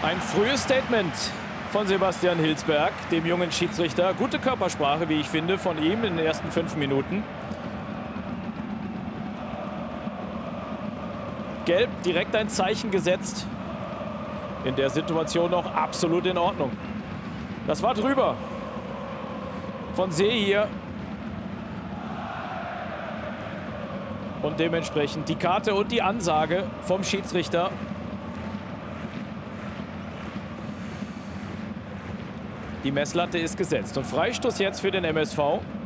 Ein frühes Statement von Sebastian Hilsberg, dem jungen Schiedsrichter. Gute Körpersprache, wie ich finde, von ihm in den ersten 5 Minuten. Gelb, direkt ein Zeichen gesetzt. In der Situation noch absolut in Ordnung. Das war drüber. Von See hier. Und dementsprechend die Karte und die Ansage vom Schiedsrichter. Die Messlatte ist gesetzt. Und Freistoß jetzt für den MSV.